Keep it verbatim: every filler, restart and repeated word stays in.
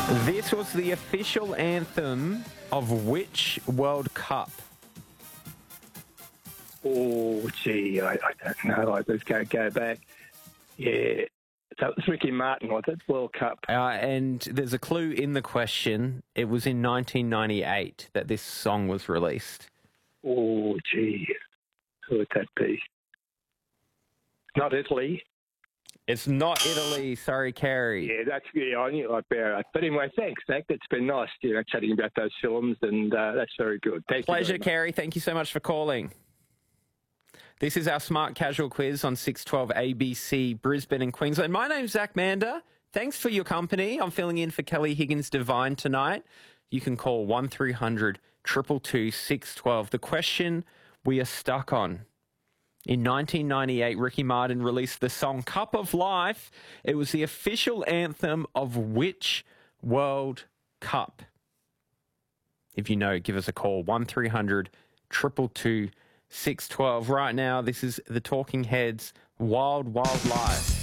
This was the official anthem of which World Cup? Oh, gee, I, I don't know. I just can't go back. Yeah. So it was Ricky Martin, was it? World Cup. Uh, and there's a clue in the question. It was in nineteen ninety-eight that this song was released. Oh, gee. Who would that be? Not Italy. It's not Italy. Sorry, Kerry. Yeah, that's yeah. I knew I'd bear it. But anyway, thanks, Zach. It's been nice, you know, chatting about those films, and uh, that's very good. Thank Pleasure, you. Pleasure, Kerry. Thank you so much for calling. This is our Smart Casual quiz on six twelve A B C Brisbane and Queensland. My name's Zach Mander. Thanks for your company. I'm filling in for Kelly Higgins-Devine tonight. You can call one three hundred two two two six one two. The question we are stuck on. In nineteen ninety-eight, Ricky Martin released the song Cup of Life. It was the official anthem of which World Cup? If you know, give us a call, one three hundred two two two six one two. Right now, this is the Talking Heads' Wild Wild Life.